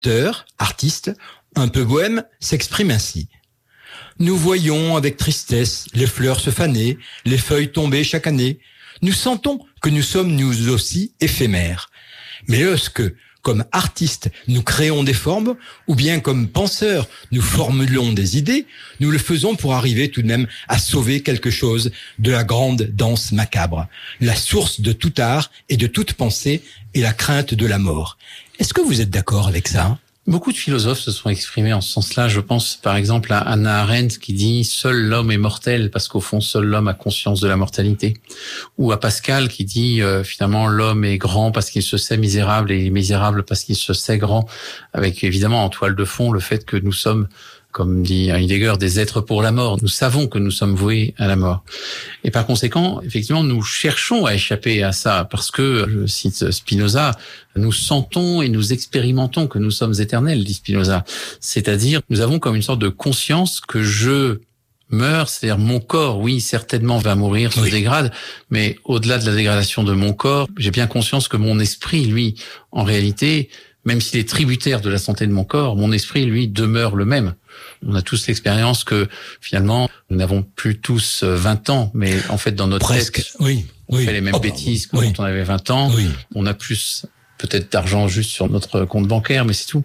sculpteur, artiste, un peu bohème, s'exprime ainsi. Nous voyons avec tristesse les fleurs se faner, les feuilles tomber chaque année. Nous sentons que nous sommes nous aussi éphémères. Mais lorsque, comme artistes, nous créons des formes, ou bien comme penseurs, nous formulons des idées, nous le faisons pour arriver tout de même à sauver quelque chose de la grande danse macabre. La source de tout art et de toute pensée est la crainte de la mort. Est-ce que vous êtes d'accord avec ça ? Beaucoup de philosophes se sont exprimés en ce sens-là. Je pense par exemple à Hannah Arendt qui dit « Seul l'homme est mortel » parce qu'au fond, seul l'homme a conscience de la mortalité. Ou à Pascal qui dit finalement l'homme est grand parce qu'il se sait misérable et il est misérable parce qu'il se sait grand, avec évidemment en toile de fond le fait que nous sommes, comme dit Heidegger, des êtres pour la mort. Nous savons que nous sommes voués à la mort. Et par conséquent, effectivement, nous cherchons à échapper à ça parce que, je cite Spinoza, nous sentons et nous expérimentons que nous sommes éternels, dit Spinoza. C'est-à-dire, nous avons comme une sorte de conscience que je meurs, c'est-à-dire mon corps, oui, certainement va mourir, se dégrade, mais au-delà de la dégradation de mon corps, j'ai bien conscience que mon esprit, lui, en réalité, même s'il est tributaire de la santé de mon corps, mon esprit, lui, demeure le même. On a tous l'expérience que, finalement, nous n'avons plus tous 20 ans, mais en fait, dans notre tête, on fait les mêmes bêtises que quand on avait 20 ans. On a plus, peut-être, d'argent juste sur notre compte bancaire, mais c'est tout.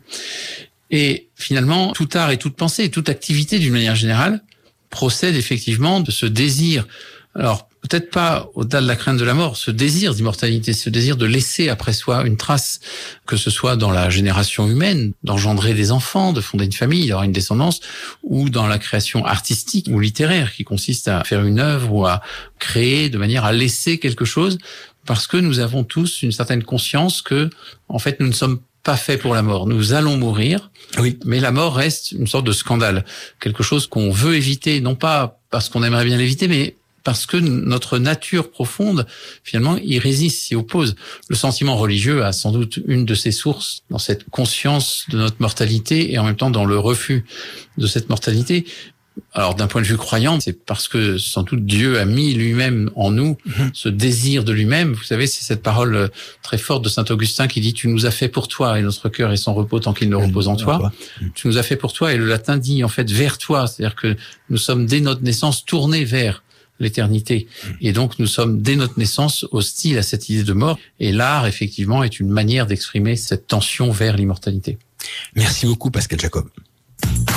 Et finalement, tout art et toute pensée, toute activité, d'une manière générale, procède effectivement de ce désir. Alors, peut-être pas au-delà de la crainte de la mort, ce désir d'immortalité, ce désir de laisser après soi une trace, que ce soit dans la génération humaine, d'engendrer des enfants, de fonder une famille, d'avoir une descendance, ou dans la création artistique ou littéraire, qui consiste à faire une œuvre ou à créer de manière à laisser quelque chose, parce que nous avons tous une certaine conscience que, en fait, nous ne sommes pas faits pour la mort. Nous allons mourir, mais la mort reste une sorte de scandale, quelque chose qu'on veut éviter, non pas parce qu'on aimerait bien l'éviter, mais parce que notre nature profonde, finalement, y résiste, s'y oppose. Le sentiment religieux a sans doute une de ses sources dans cette conscience de notre mortalité et en même temps dans le refus de cette mortalité. Alors, d'un point de vue croyant, c'est parce que sans doute Dieu a mis lui-même en nous ce désir de lui-même. Vous savez, c'est cette parole très forte de saint Augustin qui dit « Tu nous as fait pour toi et notre cœur est sans repos tant qu'il ne repose en toi. » Tu nous as fait pour toi et le latin dit en fait « vers toi », c'est-à-dire que nous sommes dès notre naissance tournés vers l'éternité. Et donc, nous sommes, dès notre naissance, hostiles à cette idée de mort. Et l'art, effectivement, est une manière d'exprimer cette tension vers l'immortalité. Merci beaucoup, Pascal Jacob.